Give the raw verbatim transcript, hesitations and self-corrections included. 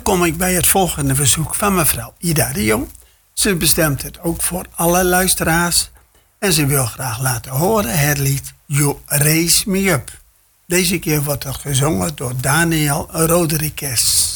kom ik bij het volgende verzoek van mevrouw Ida de Jong. Ze bestemt het ook voor alle luisteraars. En ze wil graag laten horen het lied You Raise Me Up. Deze keer wordt het gezongen door Daniel Rodriguez.